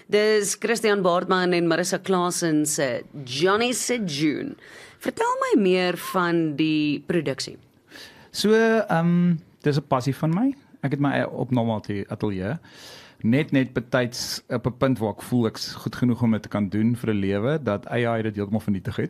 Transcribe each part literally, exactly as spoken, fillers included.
Dis Christian Baartman en Marissa Klaasen se Johnny se June. Vertel my meer van die produksie. So, ehm um, dis 'n passie van my. Ek het my eie opname ateljee. Net net betyds op 'n punt waar ek voel ek's goed genoeg om dit te kan doen vir 'n lewe dat A I dit heeltemal vernietig het.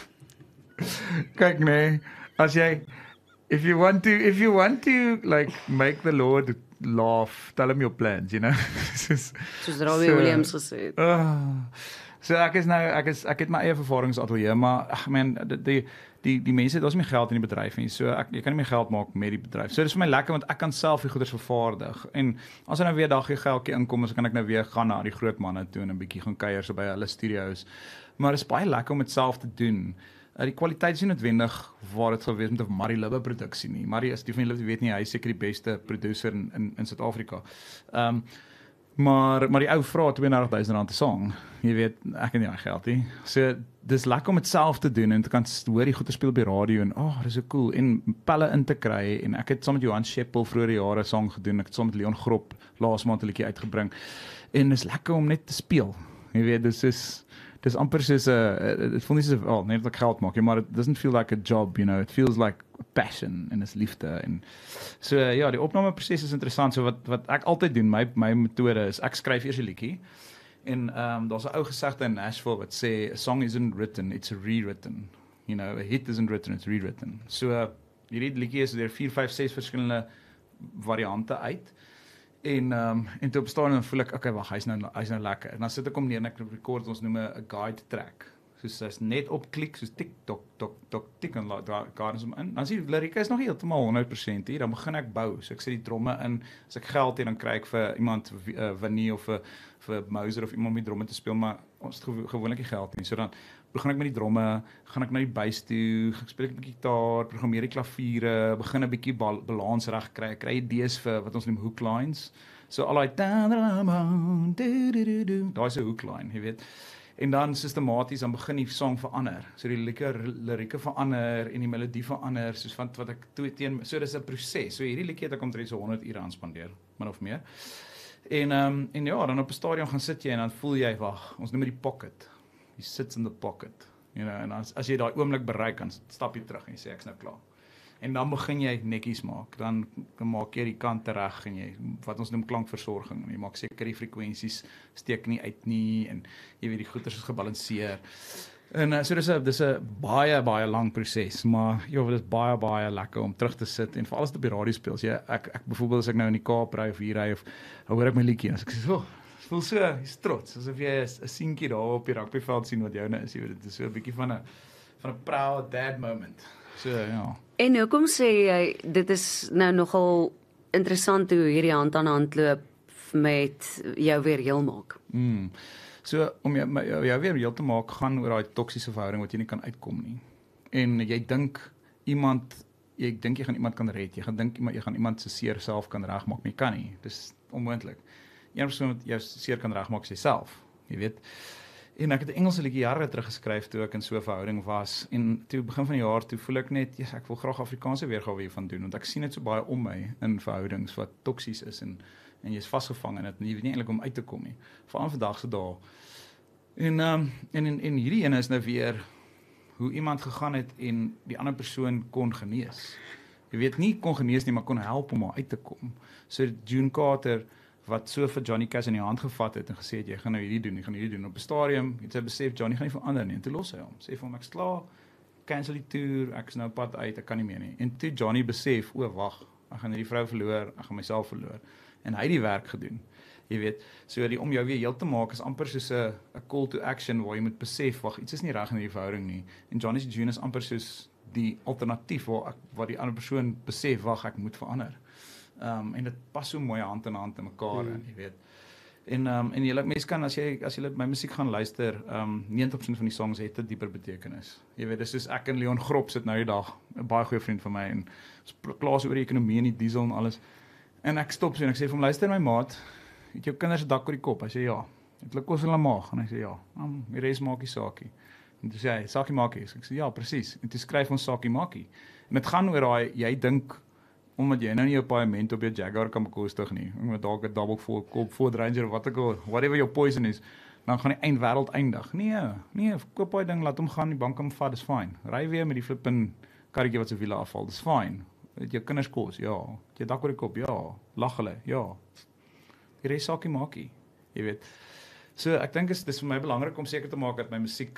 Kyk nee, as jy if you want to if you want to like make the Lord laugh, tell him your plans, you know. Soos Robbie so, Williams gesê het. Uh, so ek is nou ek is ek het my eie vervaringsateljee, maar ag man, die die die mense, daar's nie geld in die bedryf nie. So ek jy kan nie meer geld maak met die bedryf. So dis vir my lekker want ek kan self die goeders vervaardig. En as er nou weer dagie geldjie inkom, dan kan ek nou weer gaan na die groot manne toe en 'n bietjie gaan kuier so by hulle studios. Maar dit is baie lekker om dit self te doen. Uh, die kwaliteit is nie noodwendig waar dit sou wees met 'n Marie Libbe produksie nie. Marie is die van julle weet nie, hy is seker die beste producer in in, in Suid-Afrika. Ehm um, maar maar die ou vra twee en dertig duisend rand 'n song. Jy weet, ek het nie daai geld nie. So dis lekker om dit self te doen en te kan hoor die goeie speel op die radio en oh, dis so cool en pelle in te kry en ek het saam met Johan Scheppel vroeër jare song gedoen. Ek het saam met Leon Grop laas maand 'n liedjie uitgebring. En dis lekker om net te speel. Jy weet, dis is dis amper soos 'n dit voel nie soos oh, net dat ek geld maak, maar it doesn't feel like a job, you know. It feels like a passion en is liefde en so ja, die opnameproses is interessant. So wat wat ek altyd doen, my my metode is ek skryf eers 'n liedjie en ehm um, daar's 'n ou gesegde in Nashville wat sê a song isn't written, it's rewritten. You know, a hit isn't written, it's rewritten. So hierdie liedjie is deur vier, vyf, ses verskillende variante uit. En um, en toe op stadium voel ek, okay, wag, hy's nou hy's nou lekker. En dan sit ek hom neer en ek record ons noem 'n guide track. Soos hy's net op klik, soos tik tok tok tok tik en daar gaan ons in. Dan sien die lirieke is nog nie heeltemal honderd persent hier. Dan begin ek bou. So ek sit die dromme in. As ek geld het, dan kry ek vir iemand uh, Winnie of vir vir Mouser of iemand om die dromme te speel, maar ons het gewo gewoonlik nie geld nie. So dan begin ek met die dromme, gaan ek na die bass toe, ek speel ek 'n bietjie gitaar, programmeer die klaviere, begin 'n bietjie bal balans reg kry, kry idees vir wat ons noem hook lines. So al daai daai is 'n hook line, jy weet. En dan sistematies dan begin die song verander. So die lirieke lirieke verander en die melodie verander soos van wat ek toe teen so dis 'n proses. So hierdie liedjie het ek omtrent so honderd ure aan spandeer, min of meer. En um, en ja, dan op 'n stadion gaan sit jy en dan voel jy, wag, ons noem dit die pocket. Jy sits in the pocket. You know, en as as jy daai oomblik bereik, dan stap jy terug en jy sê ek's nou klaar. En dan begin jy netjies maak. Dan, dan maak jy die kante reg en jy wat ons noem klankversorging. Jy maak seker die frekwensies steek nie uit nie en jy weet die goeters is gebalanseer. En uh, so dis 'n dis 'n baie baie lang proses, maar ja, dit is baie baie lekker om terug te sit en veral as dit op die radio speel. So, ja, ek ek byvoorbeeld as ek nou in die Kaap ry of hier ry of hoor ek my liedjie, as ek sê, "Oh, voel so, jy's trots, asof jy 'n seentjie daar op die rugbyveld sien wat joune is." Jy weet, dit is so 'n bietjie van 'n van 'n proud dad moment. So ja. En hoekom sê jy dit is nou nogal interessant hoe hierdie hand aan hand loop met jou weer heel maak? Mm. So om jou, jou, jou weer heel te maak gaan oor daai toksiese verhouding wat jy nie kan uitkom nie. En jy dink iemand jy dink jy gaan iemand kan red. Jy gaan dink iemand jy gaan iemand se seer self kan regmaak, maar jy kan nie. Dis onmoontlik. Een persoon wat jou seer kan regmaak is jouself, jy weet. En ek het 'n Engelse liedjie jare terug geskryf toe ek in so 'n verhouding was en toe begin van die jaar toe voel ek net, yes, ek wil graag Afrikaanse weergawe hiervan doen want ek sien dit so baie om my in verhoudings wat toksies is en en jy's vasgevang in dit en jy weet nie eintlik om uit te kom nie. Veral vandag se dae. En um, en en en hierdie ene is nou weer hoe iemand gegaan het en die ander persoon kon genees. Jy weet nie kon genees nie, maar kon help om uit te kom. So June Carter wat so vir Johnny Cash in die hand gevat het en gesê het, jy gaan nou hierdie doen, jy gaan hierdie doen. Op 'n stadium het sy besef, Johnny gaan nie verander nie, en toe los hy hom. Sê vir hom, ek's klaar, cancel die tour, ek is nou pad uit, ek kan nie meer nie. En toe Johnny besef, o wag, ek gaan hierdie vrou verloor, ek gaan myself verloor. En hy het die werk gedoen. Jy weet, so die om jou weer heel te maak is amper soos 'n 'n call to action waar jy moet besef, wag, iets is nie reg in hierdie verhouding nie. En Johnny's June is amper soos die alternatief waar ek, waar die ander persoon besef, wag, ek moet verander. Um, en dit pas so mooi hand in hand in mekaar, hmm. en jy weet. En um, en jy mense kan as jy as jy my musiek gaan luister, um negentig persent van die songs het 'n dieper betekenis. Jy weet, dis soos ek en Leon Grop sit nou die dag, 'n baie goeie vriend van my en ons klaas oor die ekonomie en die diesel en alles. En ek stop so en ek sê vir hom, luister my maat, het jou kinders 'n dak oor die kop? Hy sê ja. Het hulle kos in hulle maag? En hy sê ja. Um, die res maakie saakie. En toe sê hy, saakie maakie. So ek sê ja, presies. En toe skryf ons saakie maakie. En dit gaan oor daai jy dink omdat jy nou nie 'n paaiement op jou Jaguar kan bekostig nie, met dalk 'n double voor kop Ford Ranger wat ek al, whatever your poison is, dan gaan die eindwêreld eindig. Nee, nee, koop daai ding, laat hom gaan, die bank hom vat, dis fyn. Ry weer met die flippin karretjie wat se wiele afval, dis fyn. Het jou kinders kos, ja. Het jy dak oor die kop, ja. Lag hulle, ja. Die res saakie maakie, jy weet. So ek dink dis dis vir my belangrik om seker te maak dat my musiek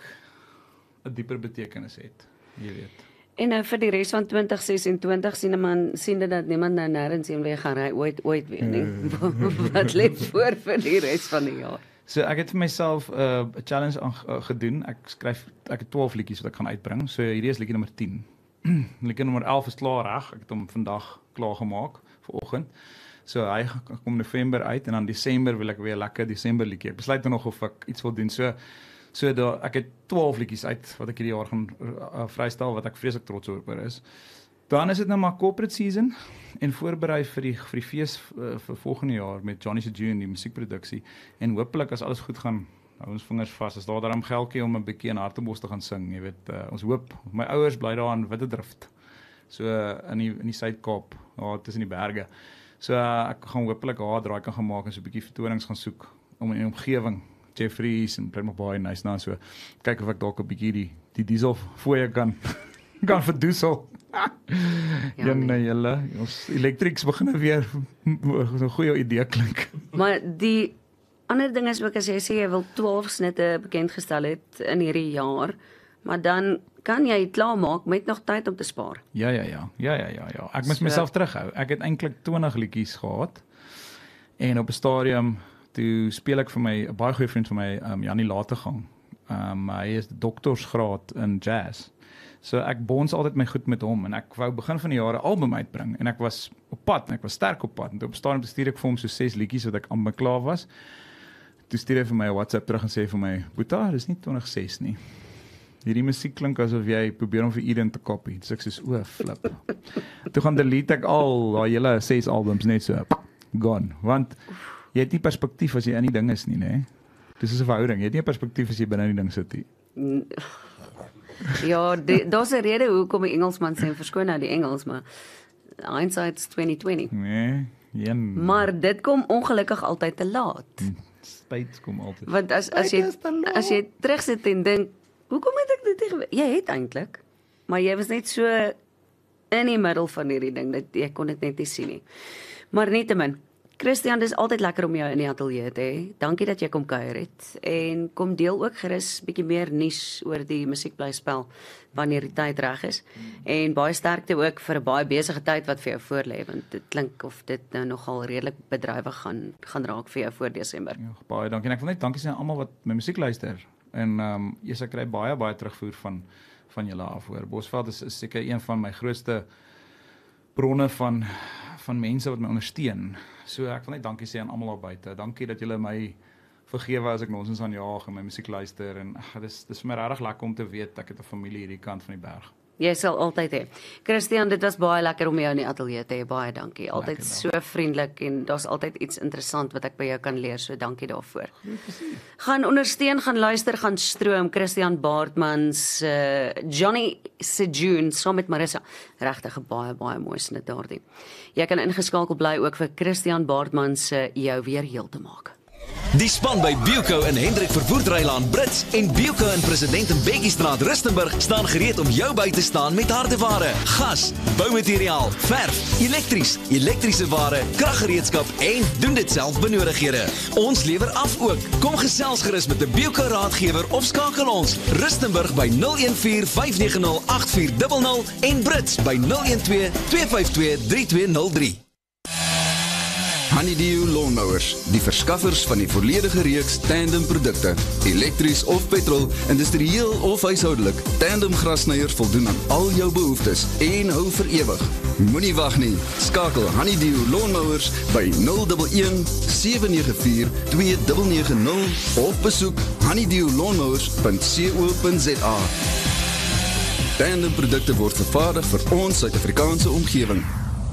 'n dieper betekenis het, jy weet. En nou vir die res van twintig sesentwintig sien man sien dit dat niemand nou nêrens heen weer gaan ry ooit ooit weer nie. Wat lê voor vir die res van die jaar? So ek het vir myself 'n uh, challenge uh, gedoen. Ek skryf ek het twaalf liedjies wat ek gaan uitbring. So hierdie is liedjie nommer tien. Liedjie nommer elf is klaar reg. Ek het hom vandag klaar gemaak vanoggend. So hy kom November uit en dan Desember wil ek weer lekker Desember liedjie. Ek besluit nog of ek iets wil doen. So so daar ek het twaalf liedjies uit wat ek hierdie jaar gaan uh, vrystel wat ek vreeslik trots oor is. Dan is dit nou maar corporate season en voorberei vir die vir die fees uh, vir volgende jaar met Johnny se June die musiekproduksie en hopelik as alles goed gaan hou ons vingers vas as daar daarom geldjie om 'n bietjie in Hartebos te gaan sing, jy weet uh, ons hoop my ouers bly daar in Wittedrift. So uh, in die in die Suid-Kaap, daar tussen die berge. So uh, ek gaan hopelik daar draai kan gaan maak en so 'n bietjie vertonings gaan soek om in die omgewing Jeffries en Plymouth Bay nice nou so kyk of ek dalk 'n bietjie die die diesel fooie kan kan verdoesel. Ja, ja nee, julle, ons elektrieks begin weer so 'n goeie idee klink. Maar die ander ding is ook as jy sê jy wil twaalf snitte bekend gestel het in hierdie jaar, maar dan kan jy klaar maak met nog tyd om te spaar. Ja ja ja. Ja ja ja ja. Ek moet so, myself terughou. Ek het eintlik twintig liedjies gehad. En op 'n stadium toe speel ek vir my 'n baie goeie vriend van my, um, Janie Lategang. Um hy is doktorsgraad in jazz. So ek bons altyd my goed met hom en ek wou begin van die jare album uitbring en ek was op pad en ek was sterk op pad en toe op stadium stuur ek vir hom so ses liedjies wat ek aan my klaar was. Toe stuur hy vir my 'n WhatsApp terug en sê vir my, "Boeta, dis nie twintig ses nie. Hierdie musiek klink asof jy probeer om vir Eden te copy." Dis ek soos o, flip. Toe gaan delete ek al daai hele ses albums net so gone, want jy het nie perspektief as jy in die ding is nie, né? Dis 'n verhouding. Jy het nie 'n perspektief as jy binne in die ding sit nie. Ja, daar's 'n rede hoekom die Engelsman sê verskoon nou die Engels, maar hindsight's twenty twenty. Nee, een. Maar dit kom ongelukkig altyd te laat. Spyt kom altyd. Want as as jy as jy terugsit en dink, hoekom het ek dit nie jy het eintlik, maar jy was net so in die middel van hierdie ding dat jy kon dit net nie sien nie. Maar nietemin, Christian, dis altyd lekker om jou in die ateljee te hê. Dankie dat jy kom kuier het en kom deel ook gerus bietjie meer nuus oor die musiekblyspel wanneer die tyd reg is. En baie sterkte ook vir 'n baie besige tyd wat vir jou voorlê, want dit klink of dit nou nogal redelik bedrywig gaan gaan raak vir jou voor Desember. Ja, baie dankie. En ek wil net dankie sê aan almal wat my musiek luister. En ehm um, jy sal kry baie baie terugvoer van van julle af hoor. Bosveld is, is seker een van my grootste bronne van van mense wat my ondersteun. So ek wil net dankie sê aan almal daar buite. Dankie dat julle my vergewe as ek nonsens aanjaag en my musiek luister en ag dis dis vir my regtig lekker om te weet ek het 'n familie hierdie kant van die berg. Jy sal altyd hê. Christian, dit was baie lekker om jou in die ateljee te hê. Baie dankie. Altyd so vriendelik en daar's altyd iets interessant wat ek by jou kan leer. So dankie daarvoor. Gaan ondersteun, gaan luister, gaan stroom. Christian Baartman se uh, Johnny se June saam met Marissa. Regtig 'n baie baie mooi snit daardie. Jy kan ingeskakel bly ook vir Christian Baartman se jou weer heel te maak. Die span by Buco in Hendrik Vervoerdrylaan Brits en Buco in President Mbeki-straat Rustenburg staan gereed om jou by te staan met hardeware, gas, boumateriaal, verf, elektries, elektriese ware, kraggereedskap en doen dit self benodighede. Ons lewer af ook. Kom gesels gerus met 'n Buco raadgewer of skakel ons Rustenburg by nul een vier vyf nege nul agt vier nul nul en Brits by nul een twee twee vyf twee drie twee nul drie. Honeydew Lawnmowers, die verskaffers van die volledige reeks tandem produkte, elektries of petrol, industrieel of huishoudelik. Tandem grasnyers voldoen aan al jou behoeftes en hou vir ewig. Moenie wag nie. Skakel Honeydew Lawnmowers by nul een een sewe nege vier twee nege nege nul of besoek honeydew lawnmowers punt co punt za. Tandem produkte word vervaardig vir ons Suid-Afrikaanse omgewing.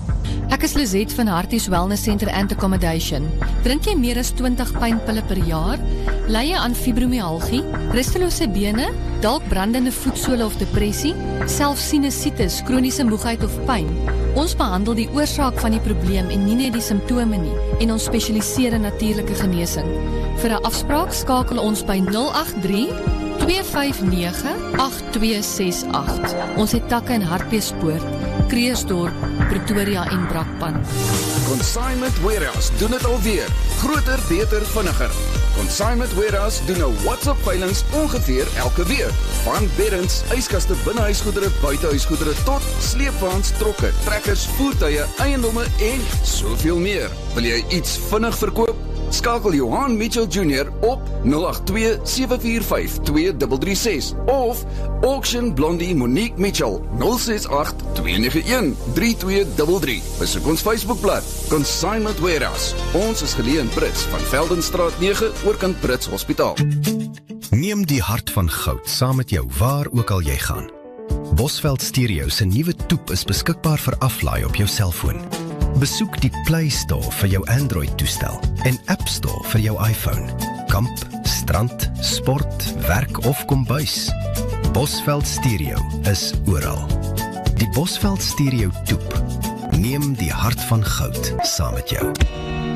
Ek is Lizette van Harties Wellness Center and Accommodation. Drink jy meer as twintig pynpille per jaar? Ly jy aan fibromyalgie, rustelose bene, dalk brandende voetsole of depressie, selfs sinusitis, kroniese moegheid of pyn? Ons behandel die oorsaak van die probleem en nie net die simptome nie, en ons spesialiseer in natuurlike genesing. Vir 'n afspraak skakel ons by nul agt drie, twee vyf nege, agt twee ses agt. Ons het takke in Hartbeespoort, Kreersdorp, Pretoria en Brakpan. Consignment Warehouse doen dit alweer. Groter, beter, vinniger. Consignment Warehouse doen nou WhatsApp veilings ongeveer elke week. Van beddens, yskaste, binnehuisgoedere, buitehuisgoedere tot sleepwaens, trokke, trekkers, voertuie, eiendomme en soveel meer. Wil jy iets vinnig verkoop? Skakel Johan Mitchell Junior op nul agt twee, sewe vier vyf, twee drie drie ses of Auction Blondie Monique Mitchell nul ses agt, twee nege een, drie twee drie drie. Besoek ons Facebookblad Consignment Warehouse. Ons is geleë in Brits van Veldenstraat nege oorkant Brits Hospitaal. Neem die hart van goud saam met jou waar ook al jy gaan. Bosveld Stereo se nuwe toep is beskikbaar vir aflaai op jou selfoon. Besoek die Play Store vir jou Android-toestel en App Store vir jou iPhone. Kamp, strand, sport, werk of kombuis. Bosveld Stereo is oral. Die Bosveld Stereo toep. Neem die hart van goud saam met jou.